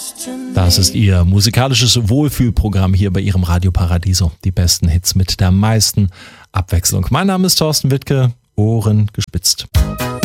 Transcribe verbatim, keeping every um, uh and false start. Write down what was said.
Das ist Ihr musikalisches Wohlfühlprogramm hier bei Ihrem Radio Paradiso. Die besten Hits mit der meisten Abwechslung. Mein Name ist Thorsten Wittke, Ohren gespitzt.